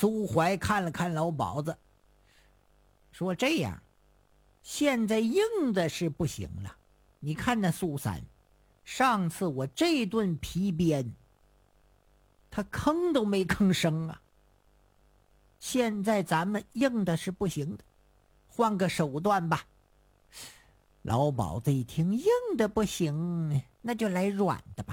苏怀看了看老鸨子，说：“这样，现在硬的是不行了。你看那苏三，上次我这顿皮鞭，他吭都没吭声啊。现在咱们硬的是不行的，换个手段吧。”老鸨子一听硬的不行，那就来软的吧。